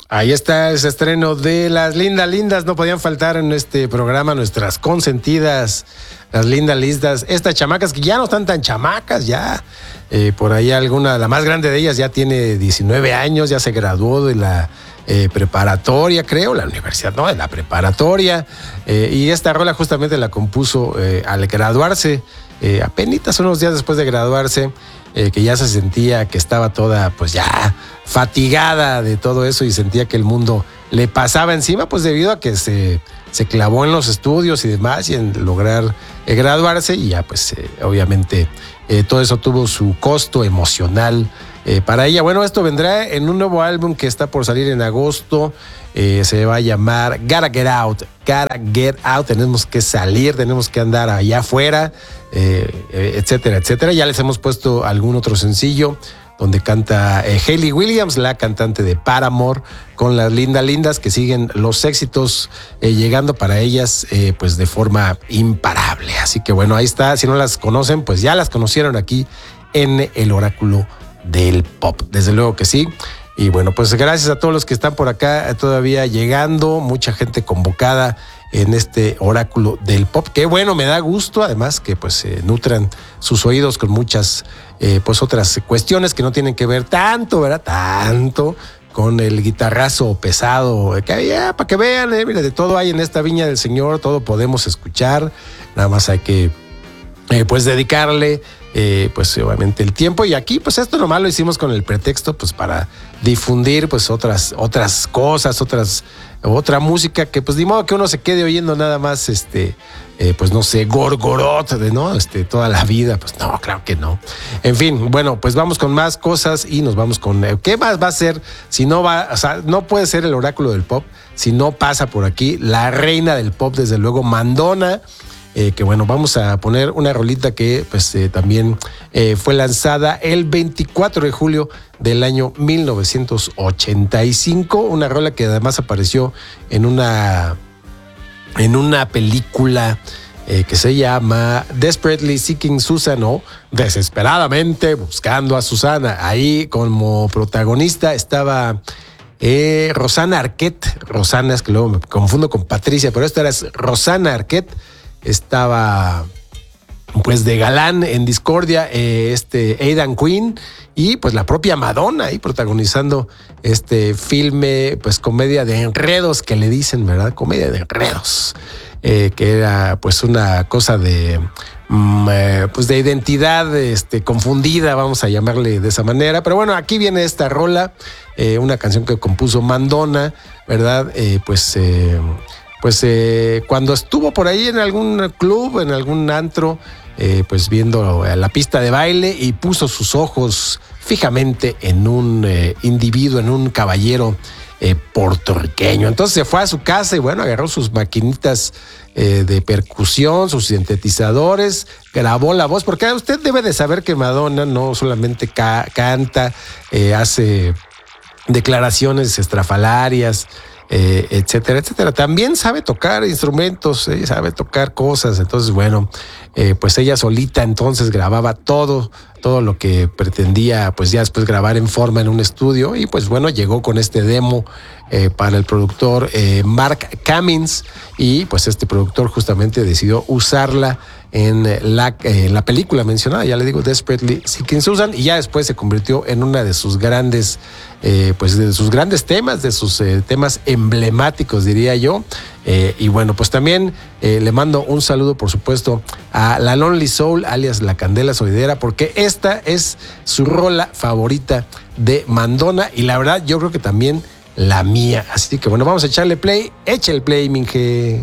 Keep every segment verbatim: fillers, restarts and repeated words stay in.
Ahí está ese estreno de Las Lindas Lindas. No podían faltar en este programa nuestras consentidas, las lindas listas. Estas chamacas que ya no están tan chamacas, ya. Eh, por ahí alguna, la más grande de ellas ya tiene diecinueve años, ya se graduó de la eh, preparatoria, creo, la universidad, no, de la preparatoria. Eh, y esta rola justamente la compuso eh, al graduarse, eh, apenitas unos días después de graduarse. Eh, que ya se sentía que estaba toda pues ya fatigada de todo eso y sentía que el mundo le pasaba encima, pues debido a que se, se clavó en los estudios y demás y en lograr eh, graduarse y ya pues eh, obviamente eh, todo eso tuvo su costo emocional eh, para ella. Bueno, esto vendrá en un nuevo álbum que está por salir en agosto. Eh, se va a llamar Gotta Get Out, Gotta Get Out, tenemos que salir, tenemos que andar allá afuera, eh, eh, etcétera, etcétera. Ya les hemos puesto algún otro sencillo donde canta eh, Hayley Williams, la cantante de Paramore, con Las Lindas Lindas, que siguen los éxitos eh, llegando para ellas eh, pues de forma imparable. Así que bueno, ahí está, si no las conocen, pues ya las conocieron aquí en el Oráculo del Pop, desde luego que sí. Y bueno, pues gracias a todos los que están por acá todavía llegando, mucha gente convocada en este Oráculo del Pop. Qué bueno, me da gusto, además que pues eh, nutran sus oídos con muchas eh, pues otras cuestiones que no tienen que ver tanto, ¿verdad? Tanto con el guitarrazo pesado, que había, para que vean, eh, mire, de todo hay en esta viña del Señor, todo podemos escuchar, nada más hay que eh, pues dedicarle Eh, pues obviamente el tiempo, y aquí pues esto nomás lo hicimos con el pretexto pues para difundir pues otras otras cosas, otras otra música que pues ni modo que uno se quede oyendo nada más este eh, pues no sé, Gorgorot de no este toda la vida, pues no, claro que no. En fin, bueno, pues vamos con más cosas y nos vamos con eh, ¿qué más va a ser si no va, o sea, no puede ser el Oráculo del Pop si no pasa por aquí la reina del pop, desde luego, Madonna? Eh, que bueno, vamos a poner una rolita que pues eh, también eh, fue lanzada el veinticuatro de julio del año mil novecientos ochenta y cinco, una rola que además apareció en una en una película eh, que se llama Desperately Seeking Susan, o Desesperadamente Buscando a Susana. Ahí como protagonista estaba eh, Rosanna Arquette. Rosanna, es que luego me confundo con Patricia, pero esta era Rosanna Arquette. Estaba pues de galán en Discordia eh, este Aidan Quinn y pues la propia Madonna ahí protagonizando este filme, pues comedia de enredos que le dicen, ¿verdad? Comedia de enredos, eh, que era pues una cosa de mm, eh, pues de identidad este, confundida, vamos a llamarle de esa manera. Pero bueno, aquí viene esta rola, eh, una canción que compuso Madonna, ¿verdad? Eh, pues... Eh, Pues eh, cuando estuvo por ahí en algún club, en algún antro, eh, pues viendo la pista de baile y puso sus ojos fijamente en un eh, individuo, en un caballero eh, puertorriqueño. Entonces se fue a su casa y bueno, agarró sus maquinitas eh, de percusión, sus sintetizadores, grabó la voz, porque usted debe de saber que Madonna no solamente ca- canta, eh, hace declaraciones estrafalarias, Eh, etcétera, etcétera. También sabe tocar instrumentos, eh, sabe tocar cosas. Entonces, bueno, eh, pues ella solita entonces grababa todo, todo lo que pretendía, pues ya después grabar en forma en un estudio. Y pues bueno, llegó con este demo eh, para el productor eh, Mark Cummins, y pues este productor justamente decidió usarla en la, eh, la película mencionada, ya le digo, Desperately Seeking Susan, y ya después se convirtió en una de sus grandes, eh, pues de sus grandes temas, de sus eh, temas emblemáticos, diría yo. Eh, y bueno, pues también eh, le mando un saludo, por supuesto, a la Lonely Soul, alias La Candela Sonidera, porque esta es su rola favorita de Madonna, y la verdad yo creo que también la mía. Así que bueno, vamos a echarle play. Echa el play, Minge.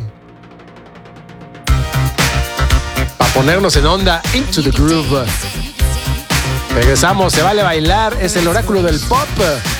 Para ponernos en onda, into the groove. Regresamos, se vale bailar, es el Oráculo del Pop.